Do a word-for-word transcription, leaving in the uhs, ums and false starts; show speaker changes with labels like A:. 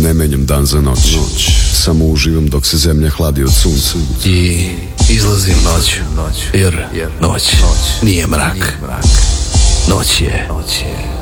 A: ne menjam dan za noć, samo uživam dok se zemlja hladi od sunca.
B: I izlazim noć, jer noć nije mrak. Noć je